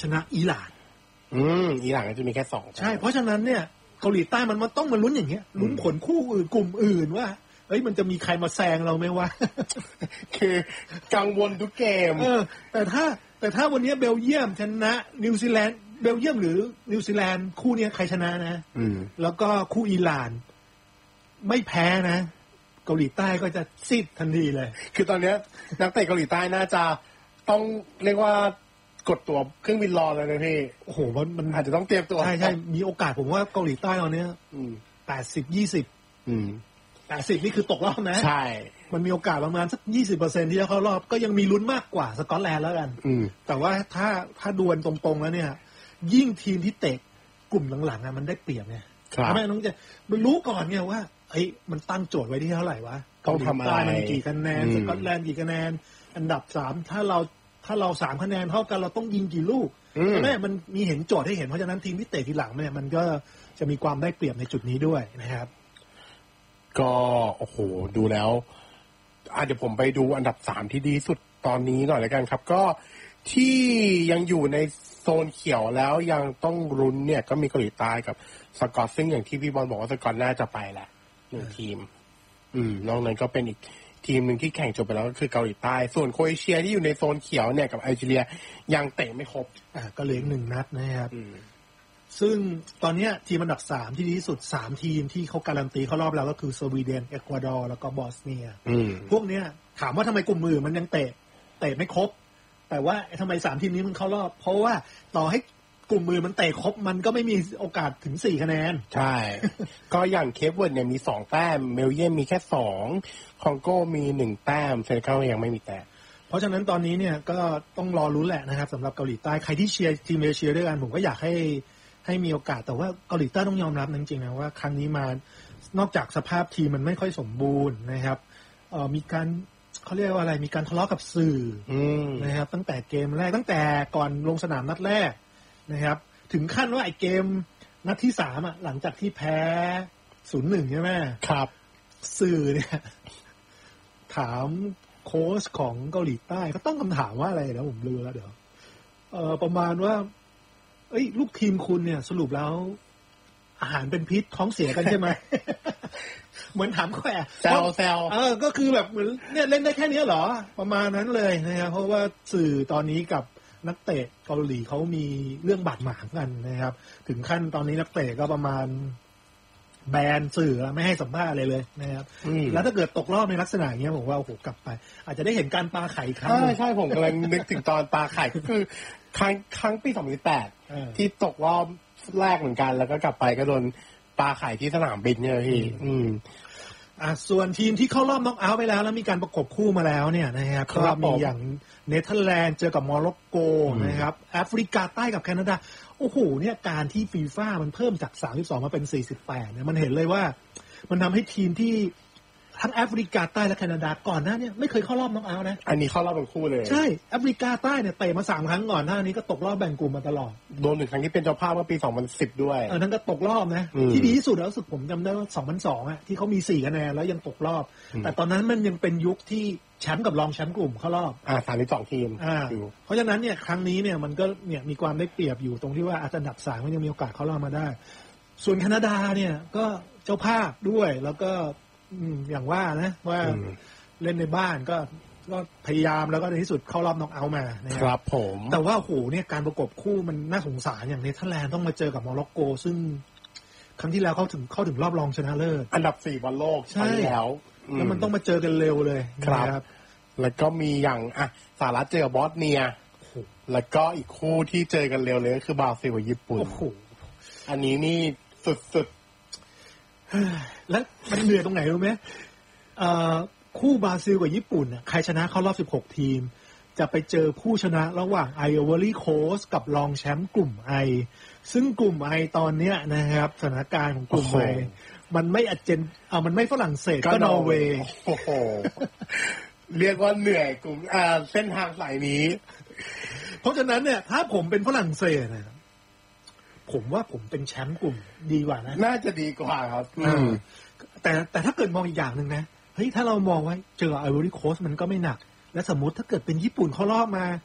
ชนะอิหร่านอิหร่านก็จะมีแค่2 ใช่เพราะฉะนั้นเนี่ยเกาหลีใต้มันต้องมาลุ้นอย่างเงี้ยลุ้นผลคู่อื่นกลุ่มอื่นว่ามันจะมีใครมาแซงเราไหมวะคือกังวลทุกเกมแต่ถ้าวันนี้เบลเยียมชนะนิวซีแลนด์เบลเยียมหรือนิวซีแลนด์คู่นี้ใครชนะนะแล้วก็คู่อิหร่านไม่แพ้นะเกาหลีใต้ก็จะซีดทันทีเลยคือตอนนี้นักเตะเกาหลีใต้น่าจะต้องเรียกว่ากดตัวเครื่องบินรอเลยนะพี่โอ้โหมันอาจจะต้องเตรียมตัวใช่มีโอกาสผมว่าเกาหลีใต้ตอนนี้80-20นี่คือตกรอบนะใช่มันมีโอกาสประมาณสัก 20% ที่จะเข้ารอบก็ยังมีลุ้นมากกว่าสกอตแลนด์แล้วกันแต่ว่าถ้าดวลตรงๆแล้วเนี่ยยิ่งทีมที่เตะกลุ่มหลังๆมันได้เปรียบไงทำให้น้องจะมันรู้ก่อนไงว่ามันตั้งโจทย์ไว้ที่เท่าไหร่วะต้องทำอะไรมันกี่คะแนนสกอตแลนด์กี่คะแนนอันดับ3ถ้าเรา3คะแนนเท่ากันเราต้องยิงกี่ลูกใช่ไหมมันมีเห็นโจทย์ให้เห็นเพราะฉะนั้นทีมที่เตะทีหลังเนี่ยมันก็จะมีความได้เปรียบในจุดนี้ด้วยนะครับก็โอ้โหดูแล้วเดี๋ยวผมไปดูอันดับ3ที่ดีสุดตอนนี้หน่อยแล้วกันครับก็ที่ยังอยู่ในโซนเขียวแล้วยังต้องรุ้นเนี่ยก็มีเกาหลีใต้กับสกอตซึ่งอย่างที่พี่บอลบอกว่าสกอตน่าจะไปแหละ1ทีมนอกนั้นก็เป็นอีกทีมหนึ่งที่แข่งจบไปแล้วก็คือเกาหลีใต้ส่วนโครเอเชียที่อยู่ในโซนเขียวเนี่ยกับไอจีเรียยังเตะไม่ครบก็เหลือ1นัดนะครับซึ่งตอนนี้ทีมอันดับ3ที่ดีที่สุด3ทีมที่เขาการันตีเข้ารอบแล้วก็คือสวีเดนเอกวาดอร์แล้วก็บอสเนียพวกเนี้ยถามว่าทำไมกลุ่มมือมันยังเตะไม่ครบแต่ว่าทำไม3ทีมนี้มันเข้ารอบเพราะว่าต่อให้กลุ่มมือมันเตะครบมันก็ไม่มีโอกาสถึง4คะแนนใช่ ก็อย่างเคปเวิร์ดเนี่ยมี2แต้มเบลเยียมมีแค่2คองโกมี1แต้มเซเนกัลยังไม่มีแต้มเพราะฉะนั้นตอนนี้เนี่ยก็ต้องรอลุ้นแหละนะครับสำหรับเกาหลีใต้ใครที่เชียร์ทีมเอเชียด้วยกันผมก็อยากให้มีโอกาสแต่ว่าเกาหลีใต้ต้องยอมรับจริงๆนะว่าครั้งนี้มานอกจากสภาพทีมมันไม่ค่อยสมบูรณ์นะครับมีการเขาเรียกว่าอะไรมีการทะเลาะกับสื่อนะครับตั้งแต่เกมแรกตั้งแต่ก่อนลงสนามนัดแรกนะครับถึงขั้นว่าไอ้เกมนัดที่3หลังจากที่แพ้ 0-1 ใช่ไหมครับสื่อเนี่ยถามโค้ชของเกาหลีใต้เขาต้องคำถามว่าอะไรนะผมลืมแล้วเดี๋ยวประมาณว่าลูกทีมคุณเนี่ยสรุปแล้วอาหารเป็นพิษท้องเสียกันใช่ไหม เหมือนถามแขวะแซวก็คือแบบเหมือนเนี่ยเล่นได้แค่นี้เหรอประมาณนั้นเลยนะครับเพราะว่าสื่อตอนนี้กับนักเตะเกาหลีเขามีเรื่องบาดหมางกันนะครับถึงขั้นตอนนี้นักเตะก็ประมาณแบนสื่อไม่ให้สัมภาษณ์เลยนะครับแล้วถ้าเกิดตกรอบในลักษณะอย่างเงี้ยผมว่าโอ้โหกลับไปอาจจะได้เห็นการปาไข่ครั้งใช่ผมกำลังนึกถึงตอนปาไข่ก็คือครั้งปี2008ที่ตกรอบแรกเหมือนกันแล้วก็กลับไปก็โดนปาไข่ที่สนามบินเนี่ยพี่ส่วนทีมที่เข้ารอบน็อกเอาท์ไปแล้วมีการประกบคู่มาแล้วเนี่ยนะครับก็มีอย่างเนเธอร์แลนด์เจอกับโมร็อกโกนะครับแอฟริกาใต้กับแคนาดาโอ้โหเนี่ยการที่ฟีฟ่ามันเพิ่มจาก32มาเป็น48เนี่ยมันเห็นเลยว่ามันทำให้ทีมที่ทั้งแอฟริกาใต้และแคนาดาก่อนหน้านี้ไม่เคยเข้ารอบน็อกเอาท์นะอันนี้เข้ารอบเป็นคู่เลยใช่แอฟริกาใต้เนี่ยเตะมา3ครั้งก่อนหน้านี้ก็ตกรอบแบ่งกลุ่มมาตลอดโดน1ครั้งที่เป็นเจ้าภาพเมื่อปี2010ด้วยนั่นก็ตกรอบนะที่ดีที่สุดแล้วรู้สึกผมจำได้ว่า2002ที่เขามี4คะแนนแล้วยังตกรอบแต่ตอนนั้นมันยังเป็นยุคที่แชมป์กับรองแชมป์กลุ่มเข้ารอบ 32ทีมเพราะฉะนั้นเนี่ยครั้งนี้เนี่ยมันก็เนี่ยมีความได้เปรียบอยู่ตรงที่ว่าอันดับ3มันยังมีโอกาสเข้ารอบมาได้ส่วนแคนาดาเนี่ยก็เจ้าภาพด้วยแล้วก็อย่างว่านะว่าเล่นในบ้านก็พยายามแล้วก็ในที่สุดเข้ารอบน็อกเอาท์มานะครับผมแต่ว่าโหเนี่ยการประกบคู่มันน่าสงสารอย่างเนเธอร์แลนด์ต้องมาเจอกับโมร็อกโกซึ่งครั้งที่แล้วเข้าถึงรอบรองชนะเลิศอันดับ4บอลโลกใช่แล้วมันต้องมาเจอกันเร็วเลยครับแล้วก็มีอย่างสหรัฐเจอกับบอสเนียแล้วก็อีกคู่ที่เจอกันเร็วเลยก็คือบราซิลกับญี่ปุ่นอันนี้นี่สุดแล้วมันเหนื่อยตรงไหนรู้ไหมคู่บราซิลกับญี่ปุ่นใครชนะเข้ารอบ16ทีมจะไปเจอผู้ชนะระหว่างไอวอรี่โคสต์กับรองแชมป์กลุ่มไอซึ่งกลุ่มไอตอนเนี้ยนะครับสถานการณ์ของกลุ่มไอมันไม่มันไม่ฝรั่งเศสก็นอร์เวย์โอ้โหเรียกว่าเหนื่อยกลุ่มเส้นทางสายนี้เพราะฉะนั้นเนี่ยถ้าผมเป็นฝรั่งเศสนะผมว่าผมเป็นแชมป์กลุ่มดีกว่านะน่าจะดีกว่าครับแต่ถ้าเกิดมองอีกอย่างนึงนะเฮ้ยถ้าเรามองไว้เจอไอวอรี่โคสต์มันก็ไม่หนักและสมมติถ้าเกิดเป็นญี่ปุ่นเข้ารอบมา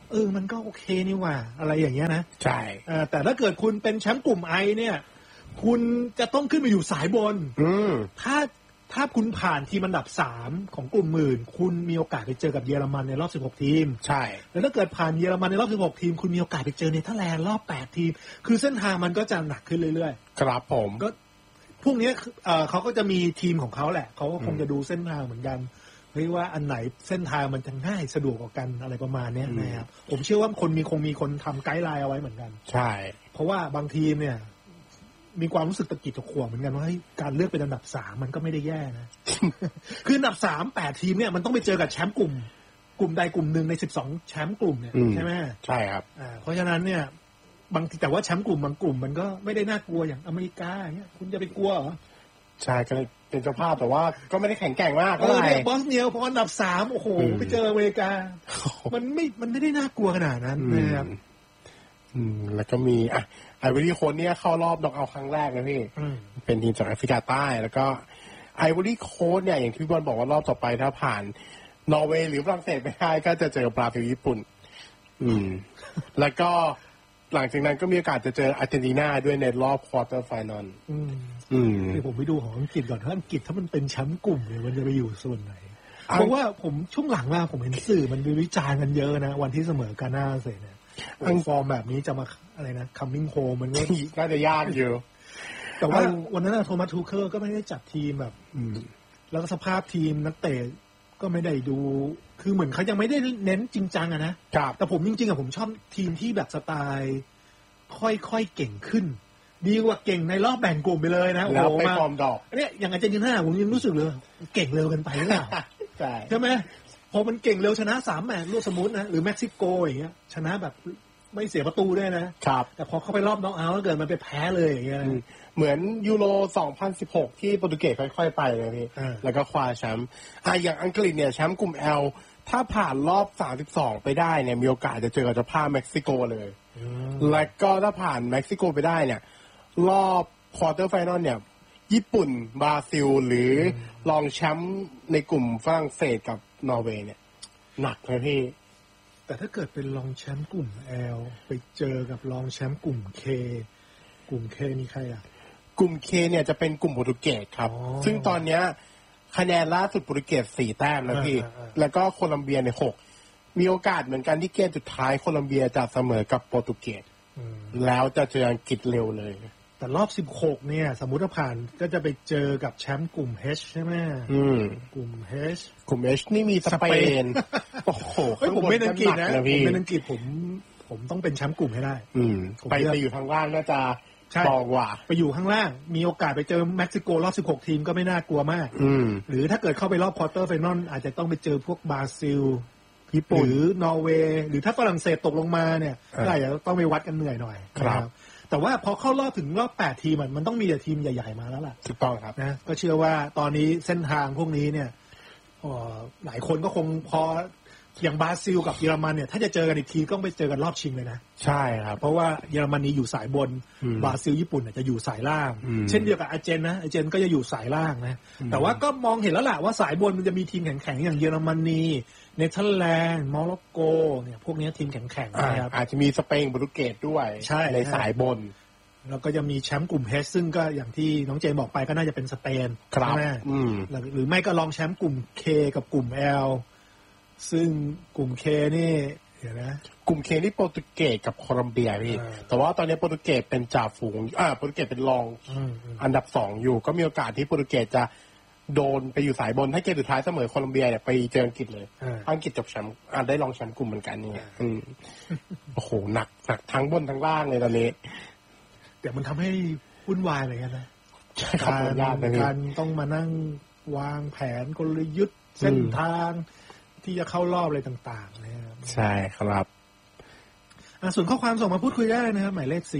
มันก็โอเคนี่หว่าอะไรอย่างเงี้ยนะใช่แต่ถ้าเกิดคุณเป็นแชมป์กลุ่มไอเนี่ยคุณจะต้องขึ้นไปอยู่สายบนถ้าคุณผ่านทีมอันดับ3ของกลุ่มอื่นคุณมีโอกาสไปเจอกับเยอรมันในรอบ16ทีมใช่แล้วถ้าเกิดผ่านเยอรมันในรอบ16ทีมคุณมีโอกาสไปเจอเนเธอร์แลนด์รอบ8ทีมคือเส้นทางมันก็จะหนักขึ้นเรื่อยๆครับผมก็พวกนี้เขาก็จะมีทีมของเขาแหละเขาก็คงจะดูเส้นทางเหมือนกันว่าอันไหนเส้นทางมันจะง่ายสะดวกกว่ากันอะไรประมาณนี้นะครับผมเชื่อว่าคงมีคนทำไกด์ไลน์เอาไว้เหมือนกันใช่เพราะว่าบางทีเนี่ยมีความรู้สึกตะกิดตะขวงเหมือนกันว่าการเลือกเป็นอันดับ3มันก็ไม่ได้แย่นะ คืออันดับ3 8ทีมเนี่ยมันต้องไปเจอกับแชมป์กลุ่มใดกลุ่มหนึ่งใน12แชมป์กลุ่มเนี่ยใช่ไหมใช่ครับเพราะฉะนั้นเนี่ยบางทีแต่ว่าแชมป์กลุ่มบางกลุ่มมันก็ไม่ได้น่ากลัวอย่างอเมริกาอย่างเงี้ยคุณจะไปกลัวเหรอใช่ก็เป็นเจ้าภาพแต่ว่าก็ไม่ได้แข็งแกร่งมากก็เลยบอสเนียพออันดับ3โอ้โหไปเจออเมริกามันไม่ได้น่ากลัวขนาดนั้นนะครับแล้วก็มีไอวอรี่โค้ชเนี่ยเข้ารอบน็อกเอาท์ครั้งแรกนะพี่เป็นทีมจากแอฟริกาใต้แล้วก็ไอวอรี่โค้ชเนี่ยอย่างที่พี่บอลบอกว่ารอบต่อไปถ้าผ่านนอร์เวย์หรือฝรั่งเศสไปได้ก็จะเจอบราซิลญี่ปุ่นแล้วก็หลังจากนั้นก็มีโอกาสจะเจออาร์เจนตินาด้วยในรอบควอเตอร์ไฟนอลที่ผมไปดูของอังกฤษก่อนถ้าอังกฤษถ้ามันเป็นแชมป์กลุ่มเนี่ยมันจะไปอยู่ส่วนไหนเพราะว่าผมช่วงหลังมาผมเห็นสื่อมันวิจารณ์กันเยอะนะวันที่เสมอกาน่าเสร็จเนี่ยฟอร์มแบบนี้จะมาอะไรนะ coming home มันก็น่าจะยากอยู่แต่ว่าวันนั้นโทมัสทูเคิลก็ไม่ได้จัดทีมแบบแล้วก็สภาพทีมนักเตะก็ไม่ได้ดูคือเหมือนเขายังไม่ได้เน้นจริงจังอะนะแต่ผมจริงๆผมชอบทีมที่แบบสไตล์ค่อยๆเก่งขึ้นดีกว่าเก่งในรอบแบ่งกลุ่มไปเลยนะแล้วไปฟอร์มดอกเนี่ยอย่างอาร์เจนตินาผมยังรู้สึกเลยเก่งเร็วกันไปหรือเปล่าใช่ไหมพอมันเก่งเร็วชนะ3แมตช์รวดสมมุตินะหรือเม็กซิโกอย่างเงี้ยชนะแบบไม่เสียประตูด้วยนะครับแต่พอเข้าไปรอบน็อกเอาท์แล้วเกิดมันไปแพ้เลยอย่างเงี้ยเหมือนยูโร2016ที่โปรตุเกสค่อยๆไปเลยพี่แล้วก็คว้าแชมป์อย่างอังกฤษเนี่ยแชมป์กลุ่ม L ถ้าผ่านรอบ32ไปได้เนี่ยมีโอกาสจะเจอกับเจ้าภาพเม็กซิโกเลยแล้วก็ถ้าผ่านเม็กซิโกไปได้เนี่ยรอบควอเตอร์ไฟนอลเนี่ยญี่ปุ่นบราซิลหรือรองแชมป์ในกลุ่มฝรั่งเศสกับนอร์เวย์เนี่ยหนักเลยพี่แต่ถ้าเกิดเป็นรองแชมป์กลุ่ม L ไปเจอกับรองแชมป์กลุ่ม K กลุ่ม K นี่ใครอ่ะกลุ่ม K เนี่ยจะเป็นกลุ่มโปรตุเกสครับซึ่งตอนเนี้ยคะแนนล่าสุดโปรตุเกส4แต้มแล้วพี่แล้วก็โคลัมเบียใน6มีโอกาสเหมือนกันที่เกมสุดท้ายโคลัมเบียจะเสมอกับโปรตุเกสแล้วจะเจออังกฤษเร็วเลยแต่รอบ16เนี่ยสมมุติว่าผ่านก็จะไปเจอกับแชมป์กลุ่ม H ใช่ไหมกลุ่ม H กลุ่ม H นี่มีสเปนโอ้โหผมเป็นอังกฤษนะผมเป็นอังกฤษผมต้องเป็นแชมป์กลุ่มให้ได้ไปอยู่ทางล่างน่าจะบอกว่าไปอยู่ข้างล่างมีโอกาสไปเจอเม็กซิโกรอบ16ทีมก็ไม่น่ากลัวมากหรือถ้าเกิดเข้าไปรอบควอเตอร์ไฟนอลอาจจะต้องไปเจอพวกบราซิลญี่ปุ่นหรือนอร์เวย์หรือถ้าฝรั่งเศสตกลงมาเนี่ยก็อาจจะต้องไปวัดกันเหนื่อยหน่อยครับแต่ว่าพอเข้ารอบถึงรอบ8ทีมมันต้องมีแต่ทีมใหญ่ๆมาแล้วล่ะถูกต้องครับนะก็เชื่อว่าตอนนี้เส้นทางพวกนี้เนี่ยหลายคนก็คงพออย่างบราซิลกับเยอรมันเนี่ยถ้าจะเจอกันอีกทีก็ไปเจอกันรอบชิงเลยนะใช่ครับเพราะว่าเยอรมนีอยู่สายบนบราซิลญี่ปุ่นจะอยู่สายล่างเช่นเดียวกับอาร์เจนนะอาร์เจนก็จะอยู่สายล่างนะแต่ว่าก็มองเห็นแล้วแหละว่าสายบนมันจะมีทีมแข็งๆอย่างเยอรมนีเนเธอร์แลนด์โมร็อกโกเนี่ยพวกนี้ทีมแข็งๆนะครับอาจจะมีสเปนโปรตุเกสด้วยในสายบนแล้วก็จะมีแชมป์กลุ่มเฮซึ่งก็อย่างที่น้องเจมบอกไปก็น่าจะเป็นสเปนใช่ไหมหรือไม่ก็ลองแชมป์กลุ่ม K กับกลุ่ม L ซึ่งกลุ่ม K นี่เดี๋ยวนะกลุ่ม K นี่โปรตุเกสกับโคลอมเบียพี่แต่ว่าตอนนี้โปรตุเกสเป็นจ่าฝูงโปรตุเกสเป็นรองอันดับ2อยู่ก็มีโอกาสที่โปรตุเกสจะโดนไปอยู่สายบนถ้าเกมสุดท้ายเสมอโคลอมเบียเนี่ยไปเจออังกฤษเลยอังกฤษจบแชมป์ได้รองแชมป์กลุ่มเหมือนกันนี่โอ้โหหนักทั้งบนทั้งล่างเลยตอนนี้แต่มันทำให้วุ่นวายเหมือนกันนะการต้องมานั่งวางแผนกลยุทธ์เส้นทางที่จะเข้ารอบอะไรต่างๆนะครับใช่ครับส่วนข้อความส่งมาพูดคุยได้นะครับหมายเลข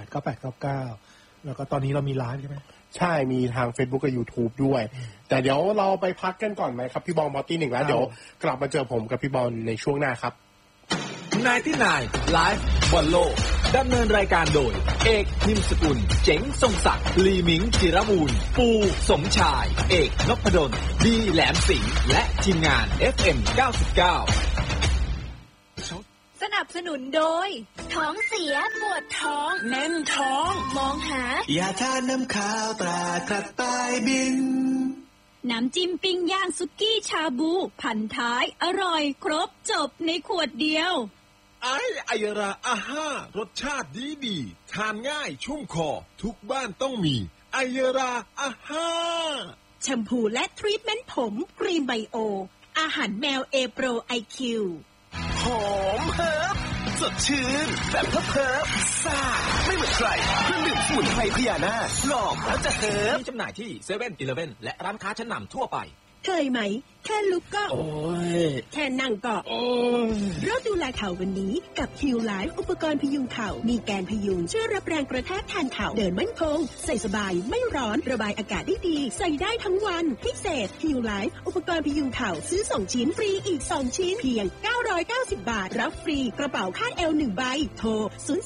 4689899แล้วก็ตอนนี้เรามีไลฟ์ใช่ไหมใช่มีทาง Facebook กับ YouTube ด้วยแต่เดี๋ยวเราไปพักกันก่อนไหมครับพี่บอลมอตตี้1แล้วเดี๋ยวกลับมาเจอผมกับพี่บอลในช่วงหน้าครับนายที่นายไลฟ์บอลโลกดำเนินรายการโดยเอกนิมสกุลเจ๋งทรงศักดิ์ลีมิงจิรมูลปูสมชายเอกนพดลดีแหลมสิงห์และทีมงาน FM 99 สนับบสนุนโดยท้องเสียปวดท้องแน่นท้องมองหายาทาน้ำขาวตรากระต่ายบินน้ำจิ้มปิ้งย่างสุกี้ชาบูพันท้ายอร่อยครบจบในขวดเดียวไอราอาห้ารสชาติดีทานง่ายชุ่มคอทุกบ้านต้องมีไอราอาห้าแชมพูและทรีทเมนต์ผมครีมไบโออาหารแมวเอโปรไอคิวหอมเฮิร์บสดชื่นแบบเพิบซ่าไม่เหมือนใครเครื่องดื่มสมุนไพรพญานาคหลอกแล้วจะเฮิร์บมีจำหน่ายที่เซเว่น-11และร้านค้าชั้นนำทั่วไปเคยไหมแค่ลุกก็โอ้ยแค่นั่งก็โอ้ยเราดูแลเข่าวันนี้กับฮิวไลฟ์อุปกรณ์พยุงเข่ามีแกนพยุงช่วยรับแรงกระแทกแทนเข่าเดินมั่นคงใส่สบายไม่ร้อนระบายอากาศได้ดีใส่ได้ทั้งวันพิเศษฮิวไลฟ์อุปกรณ์พยุงเข่าซื้อ2ชิ้นฟรีอีก2ชิ้นเพียง990 บาทรับฟรีกระเป๋าคาดเอว1ใบโทร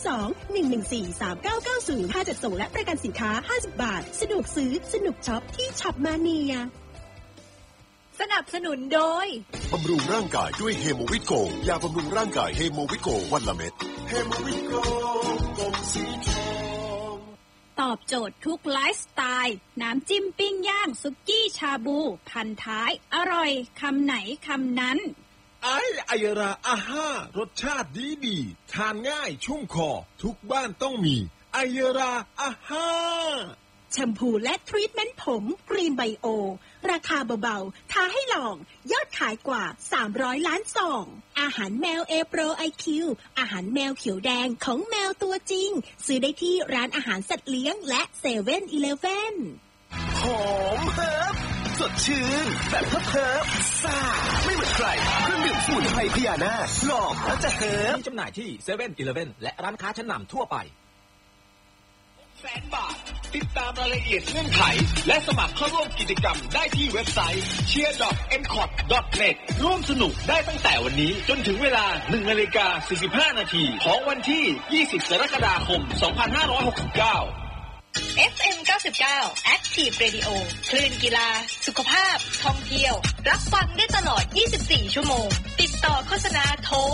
02-114-3990ค่าจัดส่งและประกันสินค้า50 บาทสะดวกซื้อสนุกช็อปที่ช็อปมาเนียสนับสนุนโดยบำรุงร่างกายด้วยเฮโมวิโกยาบำรุงร่างกายเฮโมวิโกวันละเม็ดเฮโมวิโกกลมสีทองตอบโจทย์ทุกไลฟ์สไตล์น้ำจิ้มปิ้งย่างสุกี้ชาบูพันท้ายอร่อยคำไหนคำนั้นไอราอาห้ารสชาติดีทานง่ายชุ่มคอทุกบ้านต้องมีไอราอาห้าแชมพูและทรีทเมนต์ผมกรีนไบโอราคาเบาๆท้าให้ลองยอดขายกว่า300ล้านซองอาหารแมวเอโปรไอคิวอาหารแมวเขียวแดงของแมวตัวจริงซื้อได้ที่ร้านอาหารสัตว์เลี้ยงและเซเว่น-11 หอมเฮิร์บสดชื่นแบบเพิบซ่าไม่เหมือนใครเครื่องดื่มสมุนไพรพญานาคหลอกแล้วจะเฮิร์บมีจำหน่ายที่เซเว่น-11และร้านค้าชั้นนำทั่วไป100,000 บาทติดตามรายละเอียดเงื่อนไขและสมัครเข้าร่วมกิจกรรมได้ที่เว็บไซต์ cheer.mcot.net ร่วมสนุกได้ตั้งแต่วันนี้จนถึงเวลา 1:45 นาทีของวันที่ 20 กรกฎาคม 2569 FM 99 Active Radio คลื่นกีฬาสุขภาพท่องเที่ยวรับฟังได้ตลอด24ชั่วโมงติดต่อโฆษณาโทร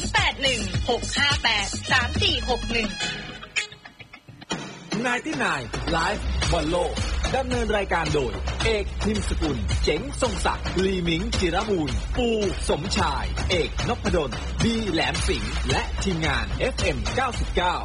0816583461 นายที่นายไลฟ์บอลโลกดำเนินรายการโดยเอกทิมสกุลเจ๋งทรงศักดิ์ลีมิงจิรมูลปูสมชายเอกนพดลบีแหลมสิงห์และทีมงาน FM 99